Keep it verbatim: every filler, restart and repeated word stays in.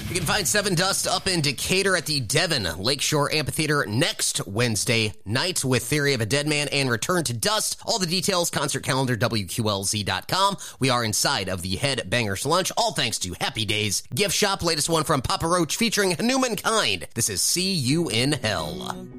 You can find Seven Dust up in Decatur at the Devon Lakeshore Amphitheater next Wednesday night with Theory of a Dead Man and Return to Dust. All the details, concert calendar, W Q L Z dot com. We are inside of the Headbangers Lunch, all thanks to Happy Days Gift Shop. Latest one from Papa Roach featuring Hanuman Kind. This is See You in Hell.